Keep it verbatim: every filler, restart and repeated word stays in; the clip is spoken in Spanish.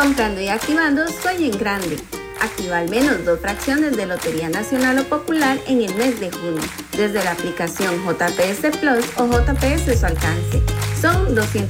Comprando y activando Sueño en Grande. Activa al menos dos fracciones de Lotería Nacional o Popular en el mes de junio, desde la aplicación J P S Plus o J P S su alcance. Son doscientos